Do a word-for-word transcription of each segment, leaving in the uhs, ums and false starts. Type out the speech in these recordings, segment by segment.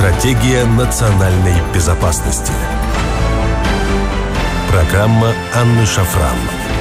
Стратегия национальной безопасности. Программа Анны Шафран.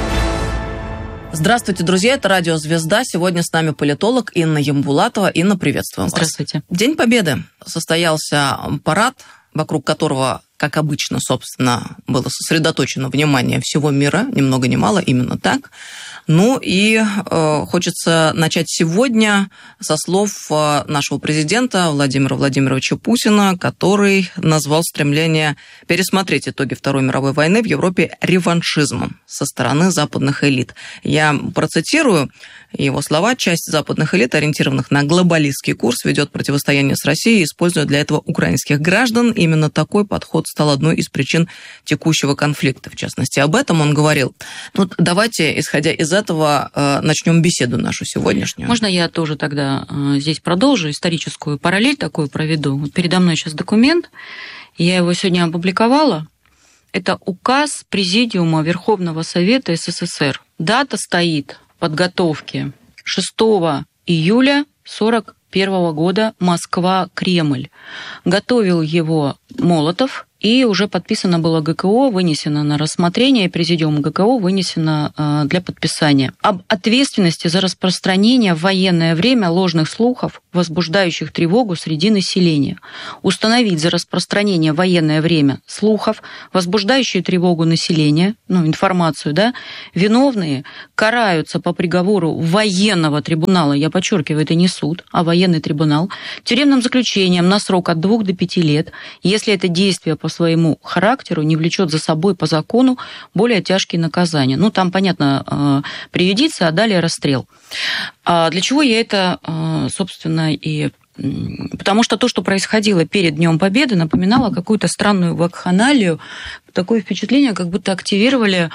Здравствуйте, друзья, это Радио Звезда. Сегодня с нами политолог Инна Ямбулатова. Инна, приветствуем вас. Здравствуйте. День Победы. Состоялся парад, вокруг которого, как обычно, собственно, было сосредоточено внимание всего мира, ни много ни мало, именно так. Ну и э, хочется начать сегодня со слов нашего президента Владимира Владимировича Путина, который назвал стремление пересмотреть итоги Второй мировой войны в Европе реваншизмом со стороны западных элит. Я процитирую его слова. Часть западных элит, ориентированных на глобалистский курс, ведет противостояние с Россией, используя для этого украинских граждан. Именно такой подход стал одной из причин текущего конфликта. В частности, об этом он говорил. Ну, давайте, исходя из этого, начнем беседу нашу сегодняшнюю. Можно я тоже тогда здесь продолжу, историческую параллель такую проведу? Вот передо мной сейчас документ, я его сегодня опубликовала. Это указ Президиума Верховного Совета СССР. Дата стоит подготовки шестого июля сорок первого года, Москва, Кремль. Готовил его Молотов, и уже подписано было ГКО, вынесено на рассмотрение, и Президиум ГКО вынесено э, для подписания. Об ответственности за распространение в военное время ложных слухов, возбуждающих тревогу среди населения. Установить за распространение в военное время слухов, возбуждающие тревогу населения, ну, информацию, да, виновные караются по приговору военного трибунала, я подчеркиваю, это не суд, а военный трибунал, тюремным заключением на срок от двух до пяти лет, если это действие по своему характеру не влечет за собой по закону более тяжкие наказания. Ну, там, понятно, приюдиция, а далее расстрел. А для чего я это, собственно, и... Потому что то, что происходило перед Днем Победы, напоминало какую-то странную вакханалию, такое впечатление, как будто активировали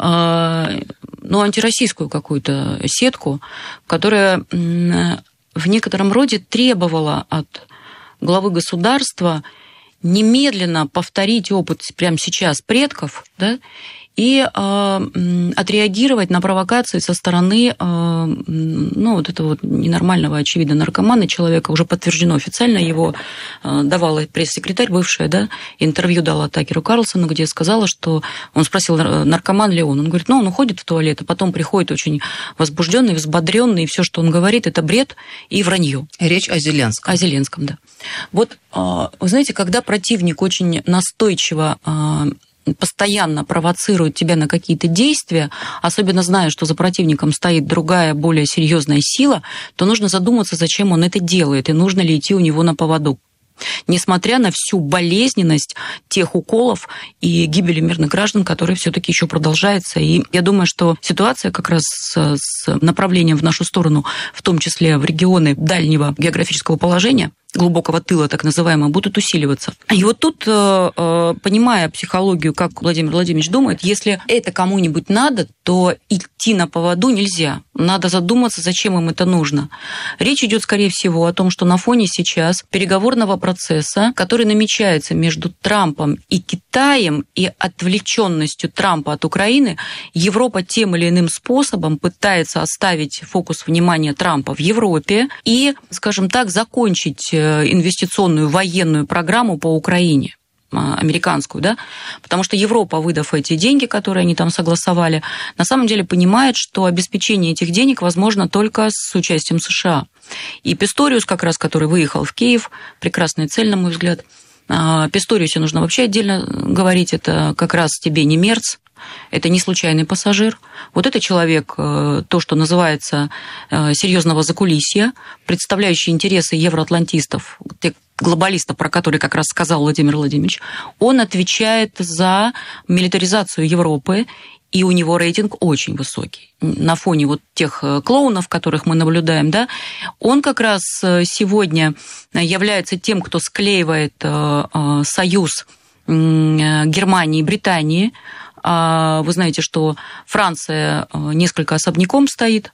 ну, антироссийскую какую-то сетку, которая в некотором роде требовала от главы государства немедленно повторить опыт прямо сейчас предков, да, и э, отреагировать на провокации со стороны э, ну, вот этого вот ненормального, очевидно, наркомана, человека, уже подтверждено официально, его э, давала пресс-секретарь бывшая, да, интервью дала Такеру Карлсону, где сказала, что он спросил, наркоман ли он. Он говорит, ну, он уходит в туалет, а потом приходит очень возбужденный, взбодренный, и все, что он говорит, это бред и вранье. Речь о Зеленском. О Зеленском, да. Вот, э, вы знаете, когда противник очень настойчиво э, постоянно провоцирует тебя на какие-то действия, особенно зная, что за противником стоит другая, более серьезная сила, то нужно задуматься, зачем он это делает, и нужно ли идти у него на поводу. Несмотря на всю болезненность тех уколов и гибели мирных граждан, которые все-таки еще продолжается. И я думаю, что ситуация как раз с, с направлением в нашу сторону, в том числе в регионы дальнего географического положения, глубокого тыла, так называемого, будут усиливаться. И вот тут, понимая психологию, как Владимир Владимирович думает, если это кому-нибудь надо, то идти на поводу нельзя. Надо задуматься, зачем им это нужно. Речь идет, скорее всего, о том, что на фоне сейчас переговорного процесса, который намечается между Трампом и Китаем, и отвлеченностью Трампа от Украины, Европа тем или иным способом пытается оставить фокус внимания Трампа в Европе и, скажем так, закончить инвестиционную военную программу по Украине, американскую, да, потому что Европа, выдав эти деньги, которые они там согласовали, на самом деле понимает, что обеспечение этих денег возможно только с участием США. И Писториус, как раз, который выехал в Киев, прекрасная цель, на мой взгляд. О Писториусе нужно вообще отдельно говорить, это как раз тебе не Мерц, это не случайный пассажир. Вот это человек, то, что называется, серьезного закулисья, представляющий интересы евроатлантистов, тех глобалистов, про которые как раз сказал Владимир Владимирович. Он отвечает за милитаризацию Европы, и у него рейтинг очень высокий. На фоне вот тех клоунов, которых мы наблюдаем, да, он как раз сегодня является тем, кто склеивает союз Германии и Британии. Вы знаете, что Франция несколько особняком стоит,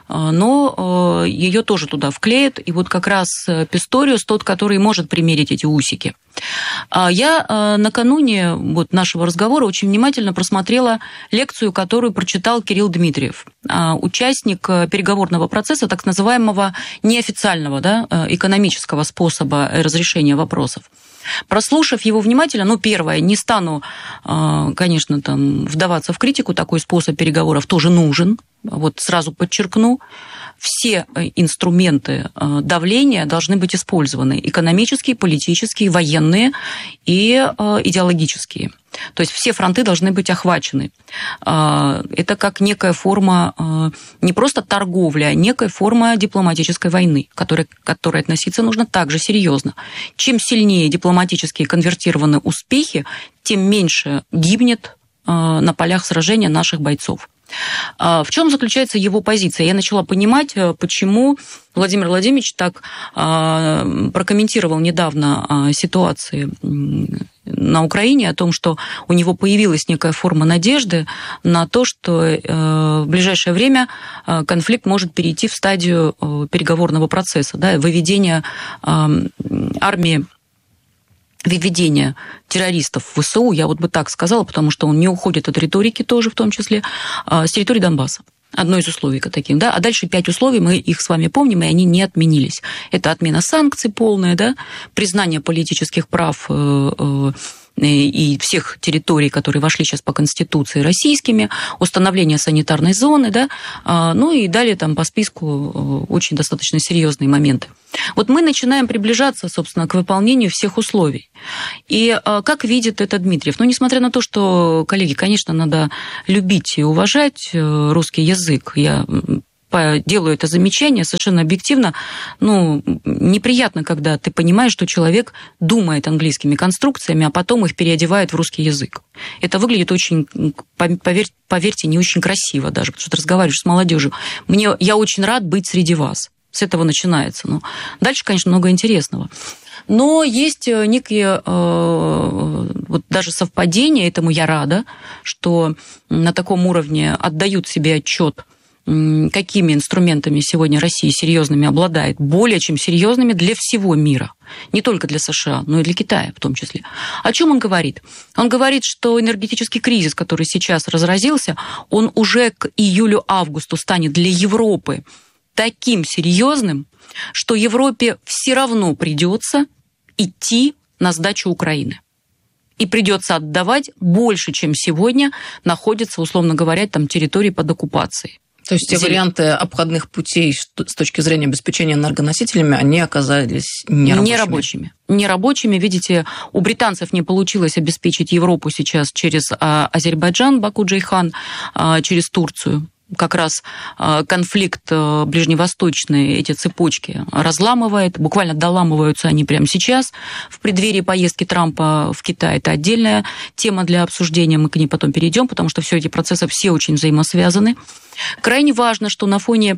но ее тоже туда вклеят. И вот как раз Писториус тот, который может примерить эти усики. Я накануне вот нашего разговора очень внимательно просмотрела лекцию, которую прочитал Кирилл Дмитриев, участник переговорного процесса, так называемого неофициального, да, экономического способа разрешения вопросов. Прослушав его внимательно, ну, первое, не стану, конечно, там, вдаваться в критику, такой способ переговоров тоже нужен. Вот сразу подчеркну, все инструменты давления должны быть использованы: экономические, политические, военные и идеологические. То есть все фронты должны быть охвачены. Это как некая форма не просто торговли, а некая форма дипломатической войны, к которой, к которой относиться нужно также серьезно. Чем сильнее дипломатически конвертированы успехи, тем меньше гибнет на полях сражения наших бойцов. В чем заключается его позиция? Я начала понимать, почему Владимир Владимирович так прокомментировал недавно ситуацию на Украине, о том, что у него появилась некая форма надежды на то, что в ближайшее время конфликт может перейти в стадию переговорного процесса, да, выведения армии, выведение террористов в ВСУ, я вот бы так сказала, потому что он не уходит от риторики тоже, в том числе, с территории Донбасса. Одно из условий таких, да, а дальше пять условий, мы их с вами помним, и они не отменились. Это отмена санкций полная, да, признание политических прав и всех территорий, которые вошли сейчас по Конституции, российскими, установление санитарной зоны, да, ну и далее там по списку очень достаточно серьезные моменты. Вот мы начинаем приближаться, собственно, к выполнению всех условий. И как видит это Дмитриев? Ну, несмотря на то, что, коллеги, конечно, надо любить и уважать русский язык, я делаю это замечание совершенно объективно, ну, неприятно, когда ты понимаешь, что человек думает английскими конструкциями, а потом их переодевает в русский язык. Это выглядит очень, поверь, поверьте, не очень красиво даже, потому что ты разговариваешь с молодежью. Мне, я очень рад быть среди вас. С этого начинается. Ну, дальше, конечно, много интересного. Но есть некие э, вот даже совпадения, этому я рада, что на таком уровне отдают себе отчет, какими инструментами сегодня Россия серьезными обладает, более чем серьезными для всего мира. Не только для США, но и для Китая в том числе. О чем он говорит? Он говорит, что энергетический кризис, который сейчас разразился, он уже к июлю-августу станет для Европы таким серьезным, что Европе все равно придется идти на сдачу Украины. И придется отдавать больше, чем сегодня находится, условно говоря, там территории под оккупацией. То есть те варианты обходных путей с точки зрения обеспечения энергоносителями, они оказались нерабочими? Нерабочими. Нерабочими. Видите, у британцев не получилось обеспечить Европу сейчас через Азербайджан, Баку-Джейхан, через Турцию. Как раз конфликт ближневосточный, эти цепочки разламывает, буквально доламываются они прямо сейчас, в преддверии поездки Трампа в Китай. Это отдельная тема для обсуждения, мы к ней потом перейдем, потому что все эти процессы все очень взаимосвязаны. Крайне важно, что на фоне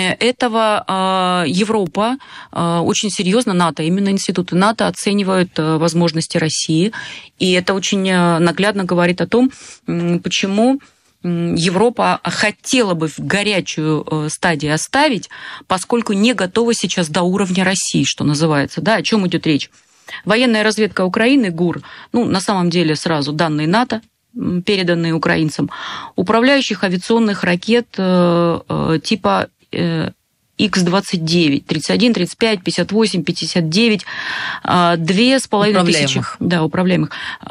этого Европа очень серьезно, НАТО, именно институты НАТО оценивают возможности России, и это очень наглядно говорит о том, почему Европа хотела бы в горячую стадию оставить, поскольку не готова сейчас до уровня России, что называется. Да, о чем идет речь? Военная разведка Украины, ГУР, ну, на самом деле сразу данные НАТО, переданные украинцам, управляющих авиационных ракет типа икс двадцать девять, тридцать один, тридцать пять, пятьдесят восемь, пятьдесят девять, две с половиной тысячи, да, управляемых,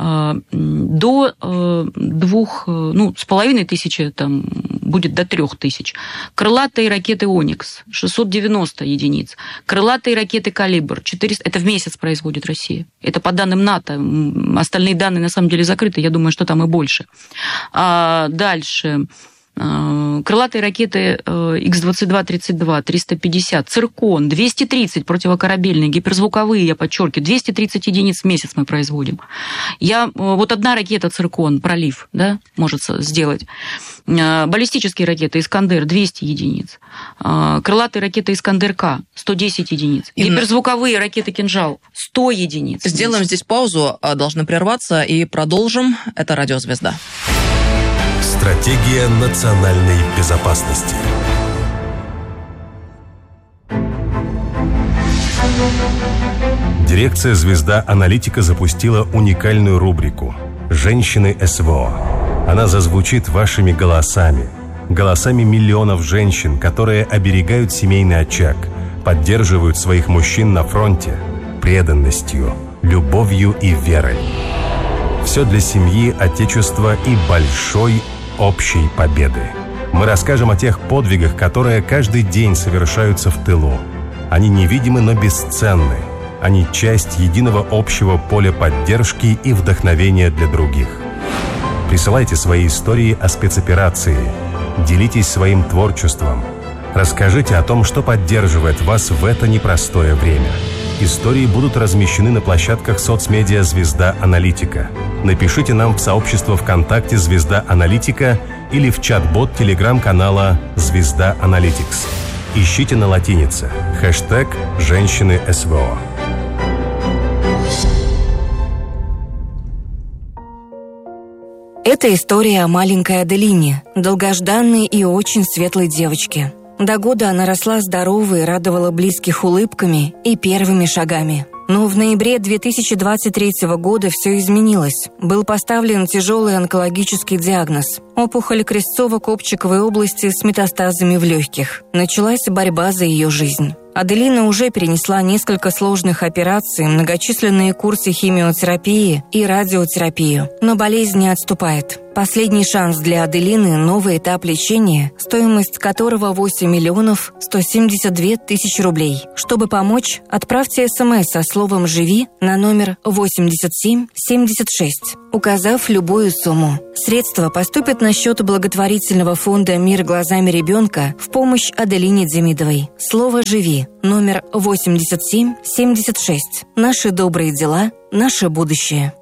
до двух, ну, с половиной тысячи, там, будет до трех тысяч. Крылатые ракеты «Оникс», шестьсот девяносто единиц. Крылатые ракеты «Калибр», четыреста, это в месяц производит Россия. Это по данным НАТО. Остальные данные, на самом деле, закрыты, я думаю, что там и больше. А дальше... Крылатые ракеты икс двадцать два тридцать два, триста пятьдесят, «Циркон», двести тридцать противокорабельные, гиперзвуковые, я подчеркиваю, двести тридцать единиц в месяц мы производим. Я, вот одна ракета «Циркон», пролив, да, может сделать. Баллистические ракеты «Искандер» двести единиц. Крылатые ракеты «Искандер-К» сто десять единиц. Инна... Гиперзвуковые ракеты «Кинжал» сто единиц. Сделаем здесь паузу, должны прерваться и продолжим. Это «Радио Звезда». Стратегия национальной безопасности. Дирекция «Звезда Аналитика» запустила уникальную рубрику «Женщины СВО». Она зазвучит вашими голосами, голосами миллионов женщин, которые оберегают семейный очаг, поддерживают своих мужчин на фронте преданностью, любовью и верой. Все для семьи, отечества и большой общей победы. Мы расскажем о тех подвигах, которые каждый день совершаются в тылу. Они невидимы, но бесценны. Они часть единого общего поля поддержки и вдохновения для других. Присылайте свои истории о спецоперации. Делитесь своим творчеством. Расскажите о том, что поддерживает вас в это непростое время. Истории будут размещены на площадках соцмедиа «Звезда Аналитика». Напишите нам в сообщество ВКонтакте «Звезда Аналитика» или в чат-бот телеграм-канала «Звезда Аналитикс». Ищите на латинице хэштег «Женщины СВО». Это история о маленькой Аделине, долгожданной и очень светлой девочке. До года она росла здоровой и радовала близких улыбками и первыми шагами. Но в ноябре две тысячи двадцать третьего года все изменилось. Был поставлен тяжелый онкологический диагноз – опухоль крестцово-копчиковой области с метастазами в легких. Началась борьба за ее жизнь. Аделина уже перенесла несколько сложных операций, многочисленные курсы химиотерапии и радиотерапию, но болезнь не отступает. Последний шанс для Аделины – новый этап лечения, стоимость которого восемь миллионов сто семьдесят две тысячи рублей. Чтобы помочь, отправьте смс со словом «Живи» на номер восемьдесят семь семьдесят шесть, указав любую сумму. Средства поступят на счет благотворительного фонда «Мир глазами ребенка» в помощь Аделине Демидовой. Слово «Живи» номер восемьдесят семь семьдесят шесть. Наши добрые дела, наше будущее.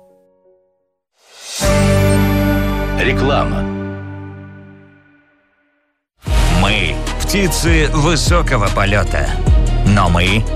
Реклама. Мы – птицы высокого полета, но мы